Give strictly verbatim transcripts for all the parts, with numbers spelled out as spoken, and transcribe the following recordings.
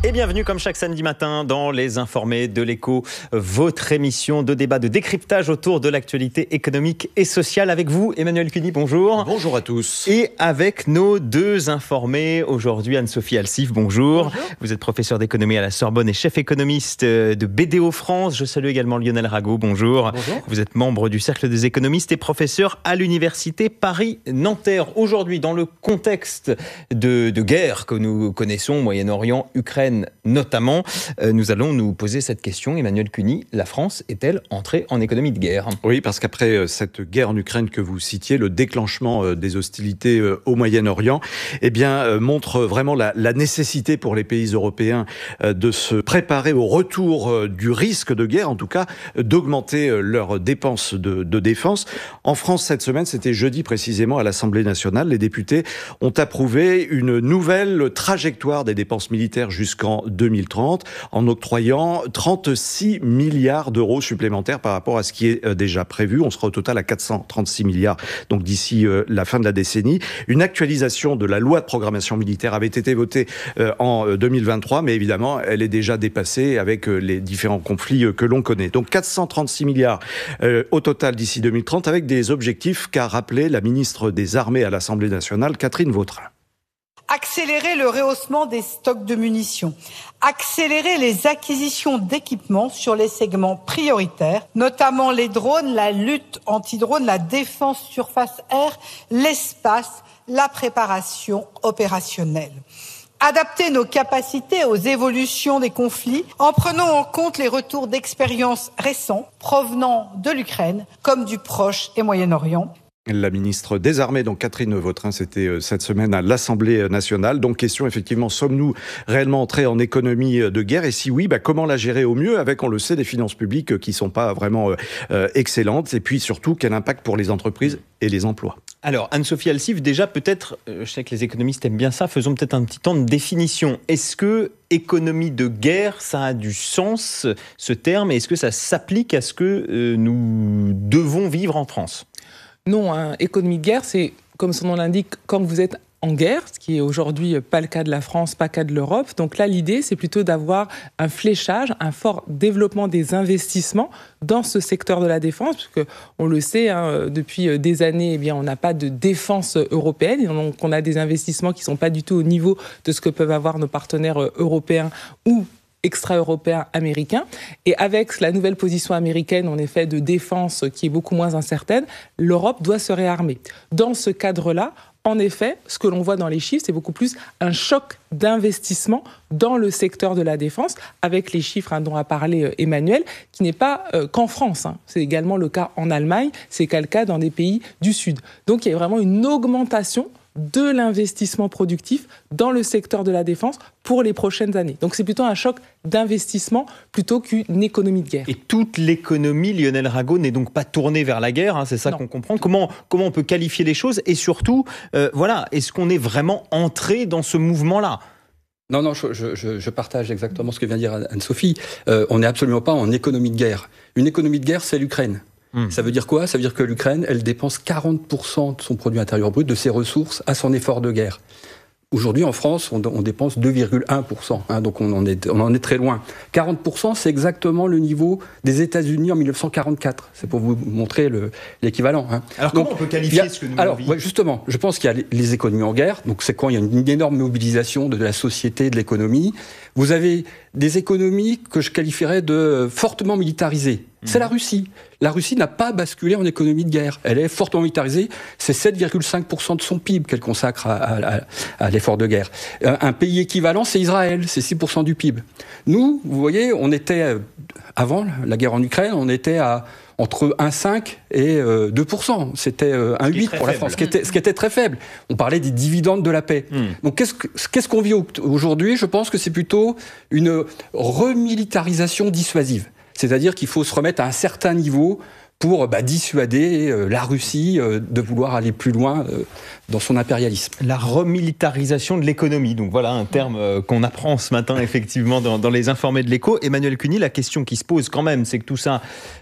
Et bienvenue comme chaque samedi matin dans Les Informés de l'Écho, votre émission de débat, de décryptage autour de l'actualité économique et sociale. Avec vous, Emmanuel Cuny, bonjour. Bonjour à tous. Et avec nos deux informés aujourd'hui, Anne-Sophie Alsif, bonjour. bonjour. Vous êtes professeur d'économie à la Sorbonne et chef économiste de B D O France. Je salue également Lionel Rago, bonjour. Bonjour. Vous êtes membre du Cercle des économistes et professeur à l'Université Paris-Nanterre. Aujourd'hui, dans le contexte de, de guerre que nous connaissons, Moyen-Orient, Ukraine notamment, euh, nous allons nous poser cette question. Emmanuel Cuny, la France est-elle entrée en économie de guerre ? Oui, parce qu'après euh, cette guerre en Ukraine que vous citiez, le déclenchement euh, des hostilités euh, au Moyen-Orient, eh bien, euh, montre vraiment la, la nécessité pour les pays européens euh, de se préparer au retour euh, du risque de guerre, en tout cas euh, d'augmenter euh, leurs dépenses de, de défense. En France, cette semaine, c'était jeudi précisément à l'Assemblée nationale, les députés ont approuvé une nouvelle trajectoire des dépenses militaires jusqu'en deux mille trente, en octroyant trente-six milliards d'euros supplémentaires par rapport à ce qui est déjà prévu. On sera au total à quatre cent trente-six milliards, donc d'ici euh, la fin de la décennie. Une actualisation de la loi de programmation militaire avait été votée euh, en deux mille vingt-trois, mais évidemment, elle est déjà dépassée avec euh, les différents conflits euh, que l'on connaît. Donc quatre cent trente-six milliards euh, au total d'ici deux mille trente, avec des objectifs qu'a rappelé la ministre des Armées à l'Assemblée nationale, Catherine Vautrin. Accélérer le rehaussement des stocks de munitions, accélérer les acquisitions d'équipements sur les segments prioritaires, notamment les drones, la lutte anti-drone, la défense surface-air, l'espace, la préparation opérationnelle. Adapter nos capacités aux évolutions des conflits en prenant en compte les retours d'expériences récents provenant de l'Ukraine comme du Proche et Moyen-Orient. La ministre des Armées, donc Catherine Vautrin, c'était cette semaine à l'Assemblée nationale. Donc question, effectivement, sommes-nous réellement entrés en économie de guerre ? Et si oui, bah, comment la gérer au mieux avec, on le sait, des finances publiques qui ne sont pas vraiment euh, excellentes ? Et puis surtout, quel impact pour les entreprises et les emplois ? Alors, Anne-Sophie Alsif, déjà peut-être, euh, je sais que les économistes aiment bien ça, faisons peut-être un petit temps de définition. Est-ce que économie de guerre, ça a du sens, ce terme ? Et est-ce que ça s'applique à ce que euh, nous devons vivre en France ? Non, hein, économie de guerre, c'est, comme son nom l'indique, quand vous êtes en guerre, ce qui est aujourd'hui pas le cas de la France, pas le cas de l'Europe. Donc là, l'idée, c'est plutôt d'avoir un fléchage, un fort développement des investissements dans ce secteur de la défense, puisque on le sait, hein, depuis des années, eh bien, on n'a pas de défense européenne, donc on a des investissements qui ne sont pas du tout au niveau de ce que peuvent avoir nos partenaires européens ou extra-européen américain. Et avec la nouvelle position américaine, en effet, de défense qui est beaucoup moins incertaine, l'Europe doit se réarmer. Dans ce cadre-là, en effet, ce que l'on voit dans les chiffres, c'est beaucoup plus un choc d'investissement dans le secteur de la défense, avec les chiffres hein, dont a parlé Emmanuel, qui n'est pas euh, qu'en France. Hein. C'est également le cas en Allemagne, c'est le cas dans des pays du Sud. Donc il y a vraiment une augmentation de l'investissement productif dans le secteur de la défense pour les prochaines années. Donc c'est plutôt un choc d'investissement plutôt qu'une économie de guerre. Et toute l'économie, Lionel Rago, n'est donc pas tournée vers la guerre, hein, c'est ça non. qu'on comprend. Comment, comment on peut qualifier les choses ? Et surtout, euh, voilà, est-ce qu'on est vraiment entré dans ce mouvement-là ? Non, non, je, je, je partage exactement ce que vient de dire Anne-Sophie. Euh, on n'est absolument pas en économie de guerre. Une économie de guerre, c'est l'Ukraine. Mmh. Ça veut dire quoi ? Ça veut dire que l'Ukraine, elle dépense quarante pour cent de son produit intérieur brut, de ses ressources, à son effort de guerre. Aujourd'hui, en France, on, on dépense deux virgule un pour cent, hein, donc on en, est, on en est très loin. quarante pour cent, c'est exactement le niveau des États-Unis en dix-neuf cent quarante-quatre. C'est pour vous montrer le, l'équivalent. Hein. Alors donc, comment on peut qualifier a, ce que nous alors, vivons ? ouais, justement, je pense qu'il y a les, les économies en guerre, donc c'est quand il y a une, une énorme mobilisation de, de la société, de l'économie. Vous avez des économies que je qualifierais de fortement militarisées. C'est la Russie. La Russie n'a pas basculé en économie de guerre. Elle est fortement militarisée. C'est sept virgule cinq pour cent de son P I B qu'elle consacre à, à, à l'effort de guerre. Un pays équivalent, c'est Israël. C'est six pour cent du P I B. Nous, vous voyez, on était, avant la guerre en Ukraine, on était à entre un virgule cinq et deux pour cent. C'était un virgule huit pour la France, ce qui, était, ce qui était très faible. On parlait des dividendes de la paix. Mmh. Donc qu'est-ce, que, qu'est-ce qu'on vit aujourd'hui ? Je pense que c'est plutôt une remilitarisation dissuasive. C'est-à-dire qu'il faut se remettre à un certain niveau pour bah, dissuader euh, la Russie euh, de vouloir aller plus loin euh, dans son impérialisme. La remilitarisation de l'économie, donc voilà un terme euh, qu'on apprend ce matin effectivement dans, dans les informés de l'Écho. Emmanuel Cuny, la question qui se pose quand même, c'est que tout ça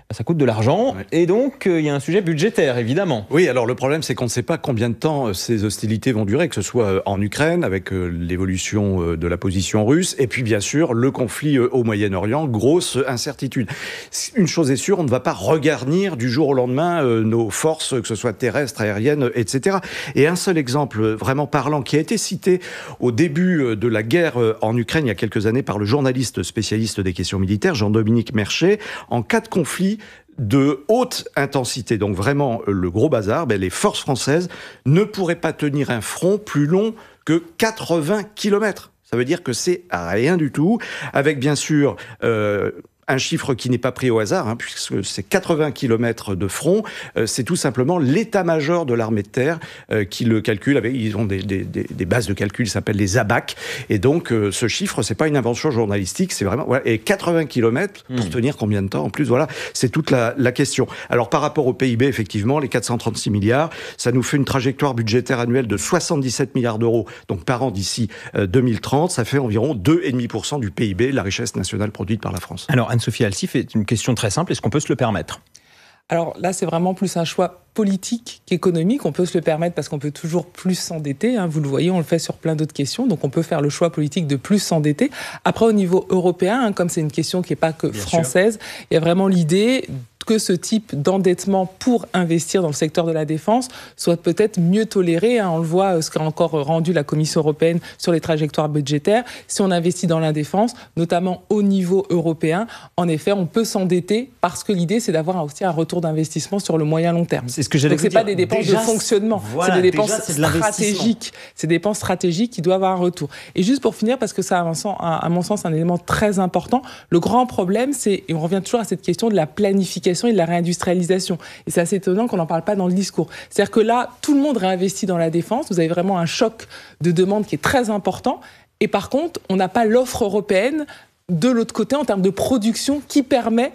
ça coûte de l'argent. Oui. Et donc, il euh, y a un sujet budgétaire, évidemment. Oui, alors le problème, c'est qu'on ne sait pas combien de temps ces hostilités vont durer, que ce soit en Ukraine, avec euh, l'évolution euh, de la position russe, et puis bien sûr, le conflit euh, au Moyen-Orient, grosse incertitude. Une chose est sûre, on ne va pas regarnir du jour au lendemain euh, nos forces, que ce soit terrestres, aériennes, et cetera. Et un seul exemple vraiment parlant, qui a été cité au début de la guerre en Ukraine, il y a quelques années, par le journaliste spécialiste des questions militaires, Jean-Dominique Merchet, en cas de conflit de haute intensité, donc vraiment le gros bazar, ben les forces françaises ne pourraient pas tenir un front plus long que quatre-vingts kilomètres. Ça veut dire que c'est rien du tout, avec bien sûr... Euh, un chiffre qui n'est pas pris au hasard, hein, puisque c'est quatre-vingts kilomètres de front. Euh, c'est tout simplement l'état-major de l'armée de terre euh, qui le calcule. Avec, ils ont des, des, des bases de calcul qui s'appellent les A B A C. Et donc, euh, ce chiffre, c'est pas une invention journalistique, c'est vraiment... Voilà, et quatre-vingts kilomètres, pour mmh. tenir combien de temps? En plus, voilà, c'est toute la, la question. Alors, par rapport au P I B, effectivement, les quatre cent trente-six milliards, ça nous fait une trajectoire budgétaire annuelle de soixante-dix-sept milliards d'euros, donc par an d'ici euh, deux mille trente. Ça fait environ deux virgule cinq pour cent du P I B, la richesse nationale produite par la France. Alors, Anne-Sophie Alsif, est une question très simple. Est-ce qu'on peut se le permettre ? Alors là, c'est vraiment plus un choix politique qu'économique. On peut se le permettre parce qu'on peut toujours plus s'endetter. Hein. Vous le voyez, on le fait sur plein d'autres questions. Donc, on peut faire le choix politique de plus s'endetter. Après, au niveau européen, hein, comme c'est une question qui n'est pas que Bien française, sûr. Il y a vraiment l'idée que ce type d'endettement pour investir dans le secteur de la défense soit peut-être mieux toléré. Hein. On le voit, ce qu'a encore rendu la Commission européenne sur les trajectoires budgétaires. Si on investit dans la défense, notamment au niveau européen, en effet, on peut s'endetter parce que l'idée, c'est d'avoir aussi un retour d'investissement sur le moyen long terme. C'est ce que j'allais Donc, c'est dire. pas des dépenses déjà, de fonctionnement, voilà, c'est des dépenses déjà, c'est stratégiques. C'est des dépenses stratégiques qui doivent avoir un retour. Et juste pour finir, parce que ça, a à mon sens, un élément très important, le grand problème, c'est, et on revient toujours à cette question de la planification et de la réindustrialisation. Et c'est assez étonnant qu'on n'en parle pas dans le discours. C'est-à-dire que là, tout le monde réinvestit dans la défense. Vous avez vraiment un choc de demande qui est très important. Et par contre, on n'a pas l'offre européenne de l'autre côté en termes de production qui permet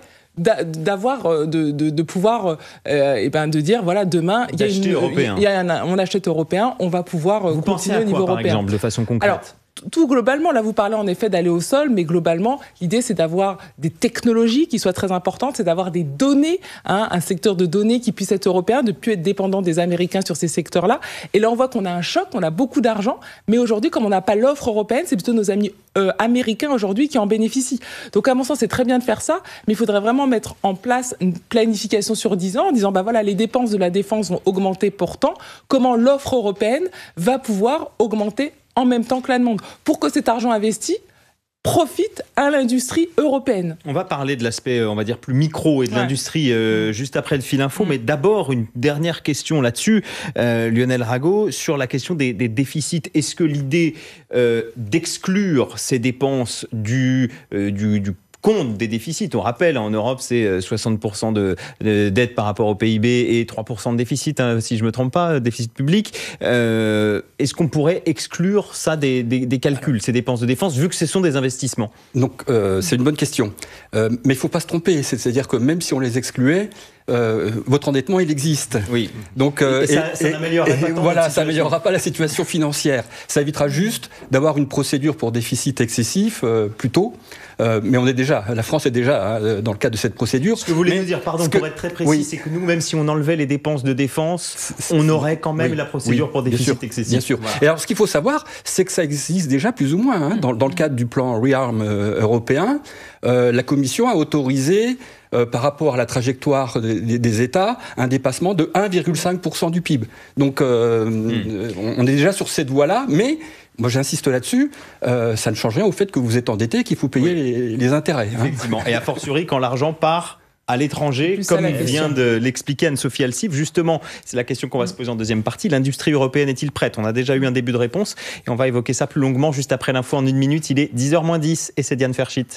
d'avoir, de, de, de pouvoir, euh, et ben de dire, voilà, demain, il y a, une, il y a un, on achète européen, on va pouvoir Vous continuer au niveau quoi, européen. Par exemple, de façon concrète. Alors, tout globalement, là vous parlez en effet d'aller au sol, mais globalement, l'idée c'est d'avoir des technologies qui soient très importantes, c'est d'avoir des données, hein, un secteur de données qui puisse être européen, de ne plus être dépendant des Américains sur ces secteurs-là. Et là on voit qu'on a un choc, on a beaucoup d'argent, mais aujourd'hui comme on n'a pas l'offre européenne, c'est plutôt nos amis euh, américains aujourd'hui qui en bénéficient. Donc à mon sens c'est très bien de faire ça, mais il faudrait vraiment mettre en place une planification sur dix ans en disant bah voilà, les dépenses de la défense vont augmenter pourtant, comment l'offre européenne va pouvoir augmenter en même temps que la demande, pour que cet argent investi profite à l'industrie européenne. On va parler de l'aspect, on va dire, plus micro et de ouais. l'industrie euh, juste après le fil info, mmh. mais d'abord une dernière question là-dessus, euh, Lionel Rago, sur la question des, des déficits. Est-ce que l'idée euh, d'exclure ces dépenses du, euh, du, du compte des déficits, on rappelle, en Europe, c'est soixante pour cent de, de dette par rapport au P I B et trois pour cent de déficit, hein, si je ne me trompe pas, déficit public. Euh, est-ce qu'on pourrait exclure ça des, des, des calculs, ces dépenses de défense, vu que ce sont des investissements ? Donc, euh, c'est une bonne question. Euh, mais il ne faut pas se tromper. C'est-à-dire que même si on les excluait, Euh, votre endettement, il existe. Oui. Donc, euh, et ça, ça n'améliorera pas tant voilà, ça n'améliorera pas la situation financière. Ça évitera juste d'avoir une procédure pour déficit excessif euh, plus tôt. Euh, mais on est déjà, la France est déjà hein, dans le cadre de cette procédure. Ce que vous voulez mais, nous dire, pardon, que, pour être très précis, oui. c'est que nous, même si on enlevait les dépenses de défense, on aurait quand même oui, la procédure oui, pour déficit bien sûr, excessif. Bien sûr. Voilà. Et alors, ce qu'il faut savoir, c'est que ça existe déjà plus ou moins hein, dans, dans le cadre du plan ReArm euh, européen. Euh, la Commission a autorisé Euh, par rapport à la trajectoire des, des États, un dépassement de un virgule cinq pour cent du P I B. Donc, euh, mmh. on est déjà sur cette voie-là, mais moi j'insiste là-dessus, euh, ça ne change rien au fait que vous êtes endetté, qu'il faut payer oui. les, les intérêts. Effectivement, hein. Et a fortiori quand l'argent part à l'étranger, plus comme vient de l'expliquer Anne-Sophie Alsif. Justement, c'est la question qu'on va se poser en deuxième partie. L'industrie européenne est-il prête ? On a déjà eu un début de réponse et on va évoquer ça plus longuement juste après l'info en une minute. Il est dix heures moins dix et c'est Diane Ferschit.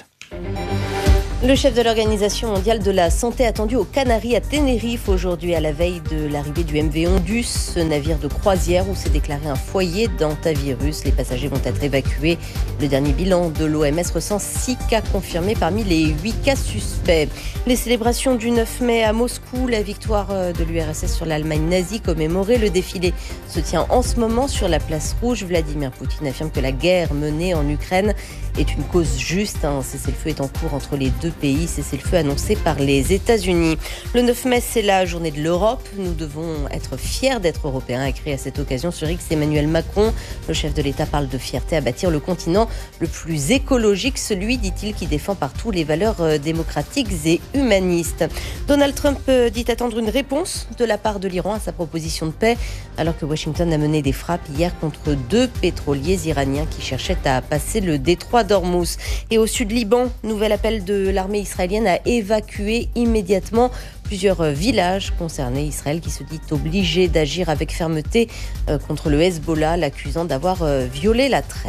Le chef de l'Organisation mondiale de la santé attendu aux Canaries à Tenerife aujourd'hui à la veille de l'arrivée du M V Ondus, ce navire de croisière où s'est déclaré un foyer d'hantavirus. Les passagers vont être évacués. Le dernier bilan de l'O M S recense six cas confirmés parmi les huit cas suspects. Les célébrations du neuf mai à Moscou, la victoire de l'U R S S sur l'Allemagne nazie commémorée. Le défilé se tient en ce moment sur la place rouge. Vladimir Poutine affirme que la guerre menée en Ukraine est une cause juste. Un cessez-le-feu est en cours entre les deux pays. Cessez-le-feu annoncé par les États-Unis. Le neuf mai, c'est la journée de l'Europe. Nous devons être fiers d'être européens, a écrit à cette occasion sur X Emmanuel Macron. Le chef de l'État parle de fierté à bâtir le continent le plus écologique, celui, dit-il, qui défend partout les valeurs démocratiques et humanistes. Donald Trump dit attendre une réponse de la part de l'Iran à sa proposition de paix, alors que Washington a mené des frappes hier contre deux pétroliers iraniens qui cherchaient à passer le détroit d'Ormuz. Et au sud Liban, nouvel appel de l'armée israélienne à évacuer immédiatement plusieurs villages concernés. Israël qui se dit obligé d'agir avec fermeté contre le Hezbollah, l'accusant d'avoir violé la trêve.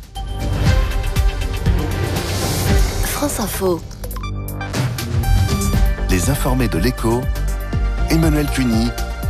France Info. Les informés de l'Écho, Emmanuel Cuny,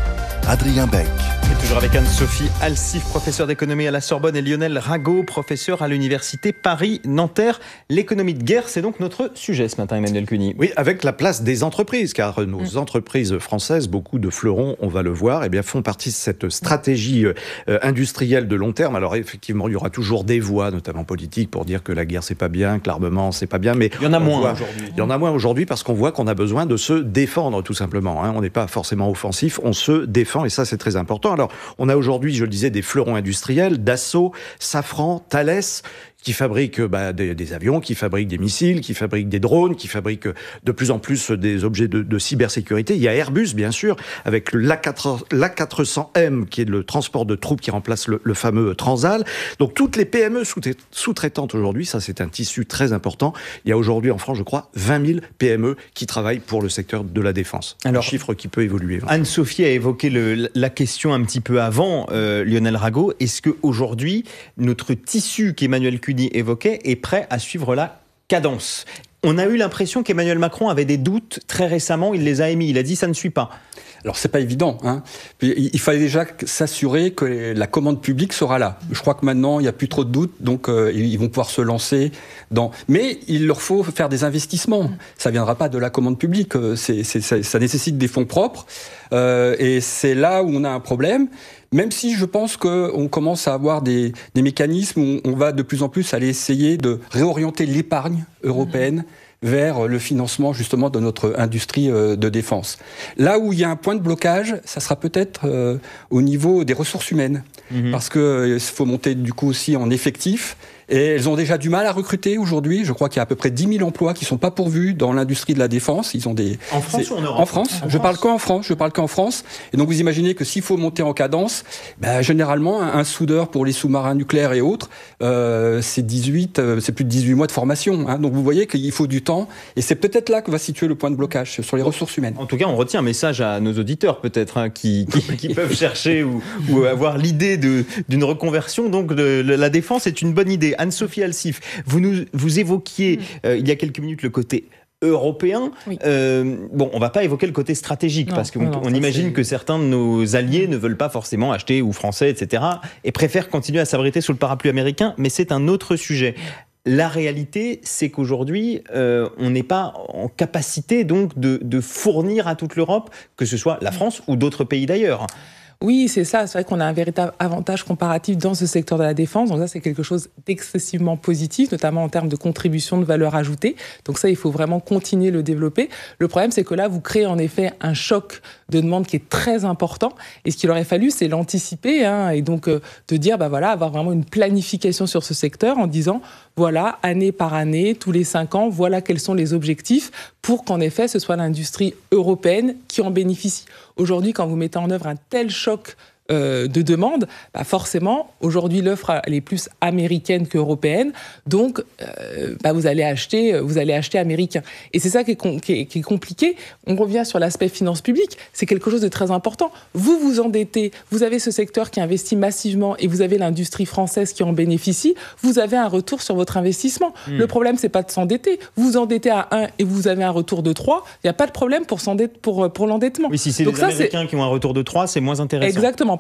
Adrien Beck. Et toujours avec Anne-Sophie Alsif, professeure d'économie à la Sorbonne, et Lionel Rago, professeur à l'université Paris-Nanterre. L'économie de guerre, c'est donc notre sujet ce matin, Emmanuel Cuny. Oui, avec la place des entreprises, car nos mmh. entreprises françaises, beaucoup de fleurons, on va le voir, eh bien, font partie de cette stratégie euh, industrielle de long terme. Alors effectivement, il y aura toujours des voix, notamment politiques, pour dire que la guerre c'est pas bien, que l'armement c'est pas bien, mais il y en a moins voit, aujourd'hui. Il y en a moins aujourd'hui parce qu'on voit qu'on a besoin de se défendre, tout simplement. Hein. On n'est pas forcément offensif, on se défend, et ça c'est très important. Alors, on a aujourd'hui, je le disais, des fleurons industriels, Dassault, Safran, Thales, qui fabriquent bah, des, des avions, qui fabriquent des missiles, qui fabriquent des drones, qui fabriquent de plus en plus des objets de, de cybersécurité. Il y a Airbus, bien sûr, avec l'A quatre cents M, qui est le transport de troupes qui remplace le, le fameux Transal. Donc, toutes les P M E sous-traitantes aujourd'hui, ça c'est un tissu très important. Il y a aujourd'hui en France, je crois, vingt mille P M E qui travaillent pour le secteur de la défense. Alors, un chiffre qui peut évoluer. Anne-Sophie a évoqué le, la question un petit peu avant, euh, Lionel Rago. Est-ce qu'aujourd'hui, notre tissu qu'Emmanuel Cuny évoquait est prêt à suivre la cadence? On a eu l'impression qu'Emmanuel Macron avait des doutes très récemment, il les a émis, il a dit ça ne suit pas. Alors c'est pas évident, hein. Il fallait déjà s'assurer que la commande publique sera là. Je crois que maintenant il n'y a plus trop de doutes, donc euh, ils vont pouvoir se lancer dans. Mais il leur faut faire des investissements. Ça viendra pas de la commande publique. C'est, c'est, ça, ça nécessite des fonds propres, euh, et c'est là où on a un problème. Même si je pense qu'on commence à avoir des, des mécanismes où on va de plus en plus aller essayer de réorienter l'épargne européenne vers le financement justement de notre industrie de défense. Là où il y a un point de blocage, ça sera peut-être euh, au niveau des ressources humaines, mmh. parce qu'il euh, faut monter du coup aussi en effectif. Et elles ont déjà du mal à recruter aujourd'hui. Je crois qu'il y a à peu près dix mille emplois qui ne sont pas pourvus dans l'industrie de la défense. Ils ont des... En France ou en Europe? En France. En je France. parle qu'en France. Je parle qu'en France. Et donc vous imaginez que s'il faut monter en cadence, ben, généralement un, un soudeur pour les sous-marins nucléaires et autres, euh, c'est dix-huit, euh, c'est plus de dix-huit mois de formation. Hein. Donc vous voyez qu'il faut du temps. Et c'est peut-être là que va situer le point de blocage sur les ressources humaines. En tout cas, on retient un message à nos auditeurs peut-être hein, qui, qui, qui peuvent chercher ou, ou avoir l'idée de, d'une reconversion. Donc de, de, la défense est une bonne idée. Anne-Sophie Alsif, Vous, nous, vous évoquiez mmh. euh, il y a quelques minutes le côté européen. Oui. Euh, bon, on ne va pas évoquer le côté stratégique non, parce qu'on on imagine c'est... que certains de nos alliés ne veulent pas forcément acheter ou français, et cetera et préfèrent continuer à s'abriter sous le parapluie américain, mais c'est un autre sujet. La réalité, c'est qu'aujourd'hui, euh, on n'est pas en capacité donc de, de fournir à toute l'Europe, que ce soit la France ou d'autres pays d'ailleurs. Oui, c'est ça. C'est vrai qu'on a un véritable avantage comparatif dans ce secteur de la défense. Donc ça, c'est quelque chose d'excessivement positif, notamment en termes de contribution de valeur ajoutée. Donc ça, il faut vraiment continuer de le développer. Le problème, c'est que là, vous créez en effet un choc de demande qui est très important. Et ce qu'il aurait fallu, c'est l'anticiper, hein, et donc euh, de dire, bah voilà, avoir vraiment une planification sur ce secteur en disant, voilà, année par année, tous les cinq ans, voilà quels sont les objectifs pour qu'en effet, ce soit l'industrie européenne qui en bénéficie. Aujourd'hui, quand vous mettez en œuvre un tel choc euh, de demande, bah forcément, aujourd'hui, l'offre elle est plus américaine qu'européenne, donc euh, bah vous allez acheter, vous allez acheter américain. Et c'est ça qui est, com- qui est, qui est compliqué. On revient sur l'aspect finances publiques, c'est quelque chose de très important. Vous vous endettez, vous avez ce secteur qui investit massivement et vous avez l'industrie française qui en bénéficie, vous avez un retour sur votre investissement. Mmh. Le problème, c'est pas de s'endetter. Vous vous endettez à un et vous avez un retour de trois, il n'y a pas de problème pour, s'endetter, pour, pour l'endettement. Oui, si c'est donc les ça, Américains c'est... qui ont un retour de trois, c'est moins intéressant. Exactement.